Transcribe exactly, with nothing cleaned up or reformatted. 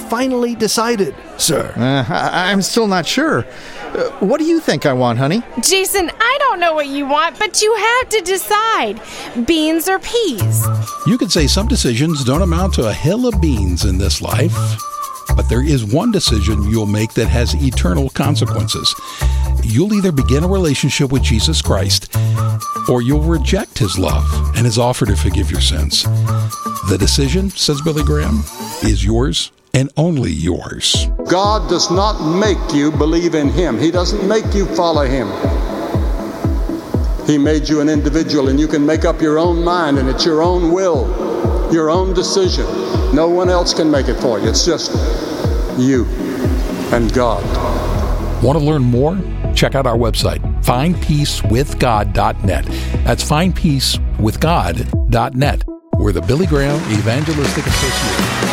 finally decided, sir? Uh, I- I'm still not sure. Uh, what do you think I want, honey? Jason, I don't know what you want, but you have to decide. Beans or peas? You could say some decisions don't amount to a hill of beans in this life, but there is one decision you'll make that has eternal consequences. You'll either begin a relationship with Jesus Christ, or you'll reject his love and his offer to forgive your sins. The decision, says Billy Graham, is yours and only yours. God does not make you believe in him. He doesn't make you follow him. He made you an individual, and you can make up your own mind, and it's your own will, your own decision. No one else can make it for you. It's just you and God. Want to learn more? Check out our website, find peace with god dot net. That's find peace with god dot net. We're the Billy Graham Evangelistic Association.